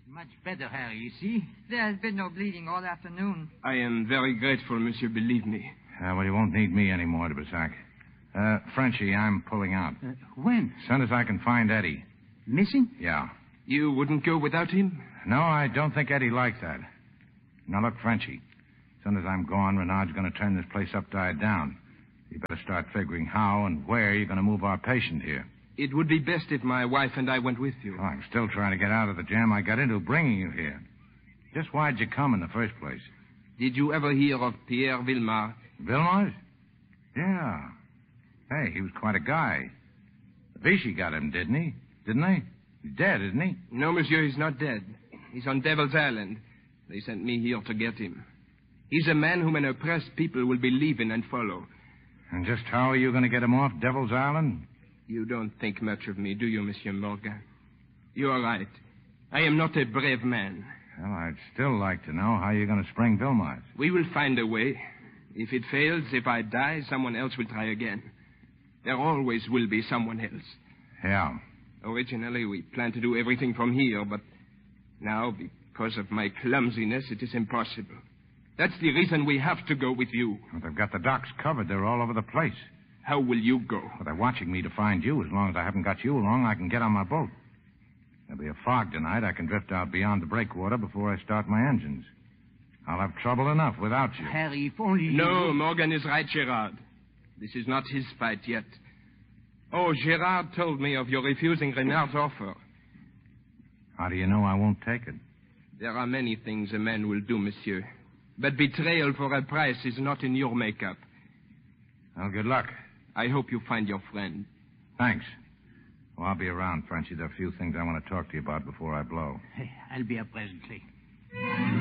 Much better, Harry, you see? There has been no bleeding all afternoon. I am very grateful, monsieur, believe me. Well, you won't need me anymore, de Brissac. Frenchie, I'm pulling out. When? As soon as I can find Eddie. Missing? Yeah. You wouldn't go without him? No, I don't think Eddie likes that. Now, look, Frenchie. As soon as I'm gone, Renard's going to turn this place upside down. You better start figuring how and where you're going to move our patient here. It would be best if my wife and I went with you. Oh, I'm still trying to get out of the jam I got into bringing you here. Just why'd you come in the first place? Did you ever hear of Pierre Villemar? Villemars? Yeah. Hey, he was quite a guy. Vichy got him, didn't he? Didn't they? He's dead, isn't he? No, monsieur, he's not dead. He's on Devil's Island. They sent me here to get him. He's a man whom an oppressed people will believe in and follow. And just how are you going to get him off Devil's Island? You don't think much of me, do you, Monsieur Morgan? You are right. I am not a brave man. Well, I'd still like to know how you're going to spring Villemars. We will find a way. If it fails, if I die, someone else will try again. There always will be someone else. Yeah. Originally, we planned to do everything from here, but now, because of my clumsiness, it is impossible. That's the reason we have to go with you. Well, they've got the docks covered. They're all over the place. How will you go? Well, they're watching me to find you. As long as I haven't got you along, I can get on my boat. There'll be a fog tonight. I can drift out beyond the breakwater before I start my engines. I'll have trouble enough without you. Harry, if only No, Morgan is right, Gerard. This is not his fight yet. Oh, Gerard told me of your refusing Renard's offer. How do you know I won't take it? There are many things a man will do, monsieur. But betrayal for a price is not in your makeup. Well, good luck. I hope you find your friend. Thanks. Well, I'll be around, Frenchie. There are a few things I want to talk to you about before I blow. I'll be up presently.